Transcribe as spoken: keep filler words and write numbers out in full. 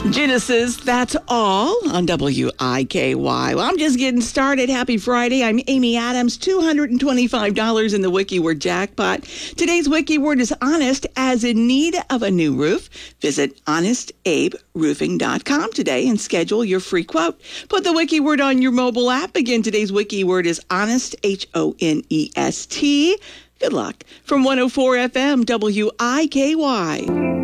Genesis, that's all on W I K Y. Well, I'm just getting started. Happy Friday. I'm Amy Adams. two hundred twenty-five dollars in the WikiWord jackpot. Today's WikiWord is honest, as in need of a new roof. Visit honest abe roofing dot com today and schedule your free quote. Put the WikiWord on your mobile app. Again, today's WikiWord is honest, H O N E S T. Good luck. From one oh four F M, W I K Y.